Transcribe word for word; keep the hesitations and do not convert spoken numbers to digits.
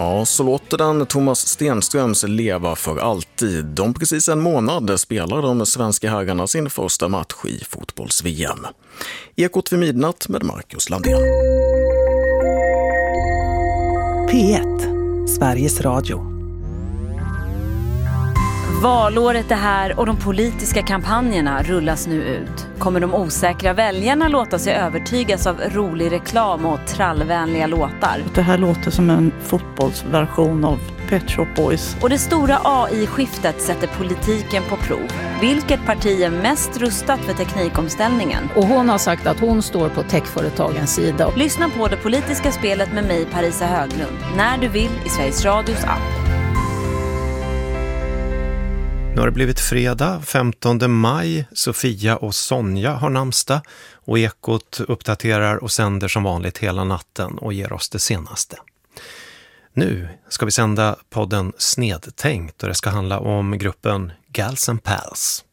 Ja, så låter den Thomas Stenströms leva för alltid. Om precis en månad spelar de svenska herrarna sin första match i fotbolls-V M. Ekot vid midnatt med Marcus Landén. P ett, Sveriges Radio. Valåret är här och de politiska kampanjerna rullas nu ut. Kommer de osäkra väljarna låta sig övertygas av rolig reklam och trallvänliga låtar? Det här låter som en fotbollsversion av Pet Shop Boys. Och det stora A I-skiftet sätter politiken på prov. Vilket parti är mest rustat för teknikomställningen? Och hon har sagt att hon står på techföretagens sida. Lyssna på det politiska spelet med mig, Parisa Höglund, när du vill i Sveriges Radios app. Nu har det blivit fredag, femtonde maj. Sofia och Sonja har namnsdag och Ekot uppdaterar och sänder som vanligt hela natten och ger oss det senaste. Nu ska vi sända podden Snedtänkt och det ska handla om gruppen Gals and Pals.